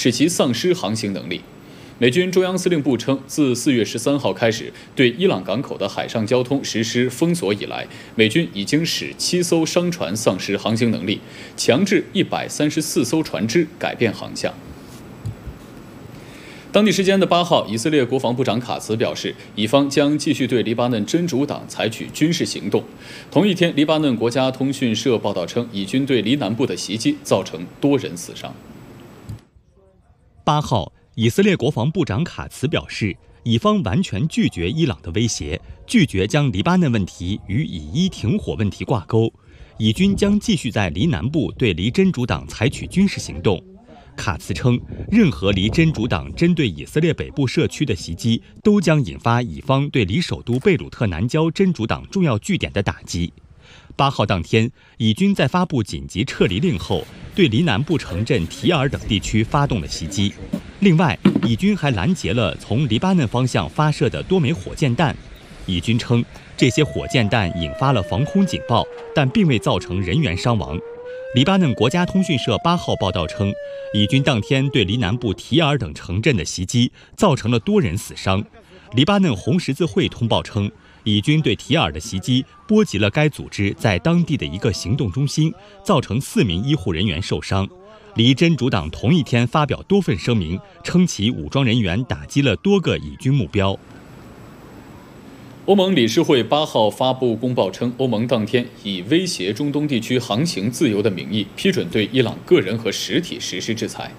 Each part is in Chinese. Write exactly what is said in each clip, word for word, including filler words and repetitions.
使其丧失航行能力。美军中央司令部称，自四月十三号开始对伊朗港口的海上交通实施封锁以来，美军已经使七艘商船丧失航行能力，强制一百三十四艘船只改变航向。当地时间的八号，以色列国防部长卡茨表示，以方将继续对黎巴嫩真主党采取军事行动。同一天，黎巴嫩国家通讯社报道称，以军对黎南部的袭击造成多人死伤。 八号，以色列国防部长卡茨表示，以方完全拒绝伊朗的威胁，拒绝将黎巴嫩问题与以伊停火问题挂钩。以军将继续在黎南部对黎真主党采取军事行动。卡茨称，任何黎真主党针对以色列北部社区的袭击，都将引发以方对黎首都贝鲁特南郊真主党重要据点的打击。八号当天，以军在发布紧急撤离令后，对黎南部城镇提尔等地区发动了袭击。另外，以军还拦截了从黎巴嫩方向发射的多枚火箭弹。以军称，这些火箭弹引发了防空警报，但并未造成人员伤亡。黎巴嫩国家通讯社八号报道称，以军当天对黎南部提尔等城镇的袭击造成了多人死伤。黎巴嫩红十字会通报称，以军对提尔的袭击波及了该组织在当地的一个行动中心，造成四名医护人员受伤。黎真主党同一天发表多份声明，称其武装人员打击了多个以军目标。 欧盟理事会八号发布公报称，欧盟当天以威胁中东地区航行自由的名义，批准对伊朗个人和实体实施制裁。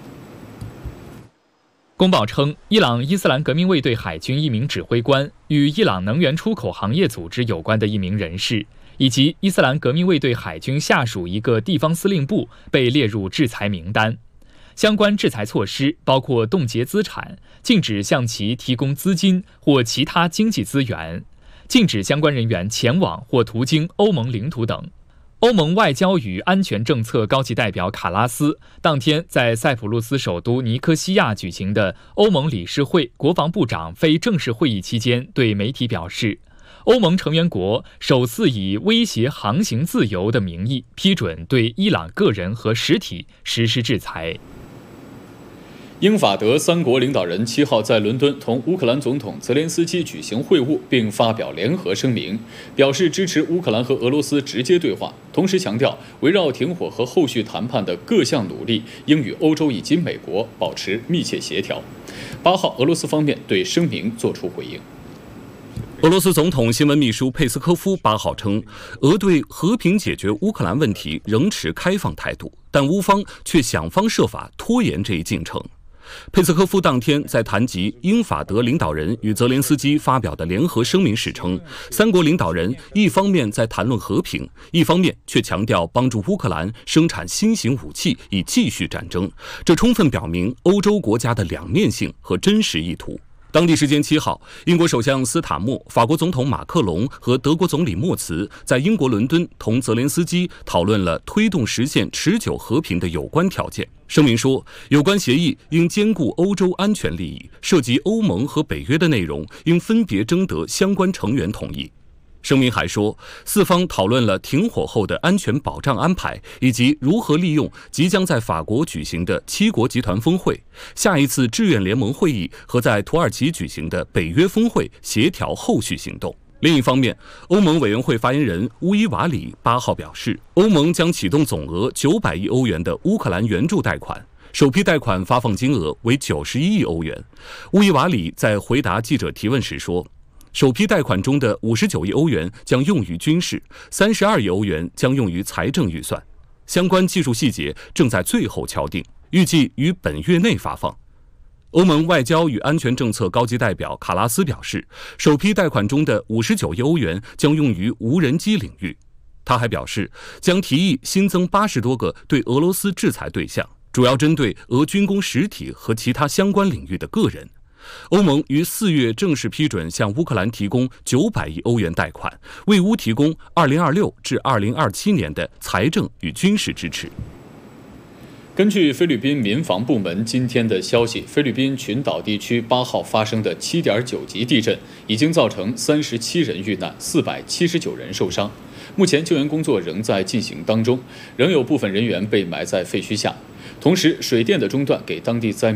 公报称，伊朗伊斯兰革命卫队海军一名指挥官、与伊朗能源出口行业组织有关的一名人士，以及伊斯兰革命卫队海军下属一个地方司令部被列入制裁名单。相关制裁措施包括冻结资产、禁止向其提供资金或其他经济资源、禁止相关人员前往或途经欧盟领土等。欧盟外交与安全政策高级代表卡拉斯当天在塞浦路斯首都尼科西亚举行的欧盟理事会国防部长非正式会议期间对媒体表示，欧盟成员国首次以威胁航行自由的名义批准对伊朗个人和实体实施制裁。 英法德三国领导人七号在伦敦同乌克兰总统泽连斯基举行会晤，并发表联合声明，表示支持乌克兰和俄罗斯直接对话，同时强调围绕停火和后续谈判的各项努力应与欧洲以及美国保持密切协调。八号，俄罗斯方面对声明作出回应。 俄罗斯总统新闻秘书佩斯科夫八号称，俄对和平解决乌克兰问题仍持开放态度，但乌方却想方设法拖延这一进程。佩斯科夫当天在谈及英法德领导人与泽连斯基发表的联合声明时称，三国领导人一方面在谈论和平，一方面却强调帮助乌克兰生产新型武器以继续战争，这充分表明欧洲国家的两面性和真实意图。当地时间七号，英国首相斯塔默、法国总统马克龙和德国总理默茨在英国伦敦同泽连斯基讨论了推动实现持久和平的有关条件。声明说，有关协议应兼顾欧洲安全利益，涉及欧盟和北约的内容应分别征得相关成员同意。声明还说，四方讨论了停火后的安全保障安排，以及如何利用即将在法国举行的七国集团峰会、下一次志愿联盟会议和在土耳其举行的北约峰会协调后续行动。另一方面，欧盟委员会发言人乌伊瓦里八号表示，欧盟将启动总额九百亿欧元的乌克兰援助贷款，首批贷款发放金额为九十一亿欧元。乌伊瓦里在回答记者提问时说，首批贷款中的五十九亿欧元将用于军事，三十二亿欧元将用于财政预算，相关技术细节正在最后敲定，预计于本月内发放。欧盟外交与安全政策高级代表卡拉斯表示，首批贷款中的五十九亿欧元将用于无人机领域。他还表示，将提议新增八十多个对俄罗斯制裁对象，主要针对俄军工实体和其他相关领域的个人。欧盟于四月正式批准向乌克兰提供九百亿欧元贷款，为乌提供二零二六至二零二七年的财政与军事支持。 根据菲律宾民防部门今天的消息，菲律宾群岛地区八号发生的七点九级地震已经造成三十七人遇难，四百七十九人受伤。目前救援工作仍在进行当中，仍有部分人员被埋在废墟下。同时，水电的中断给当地灾民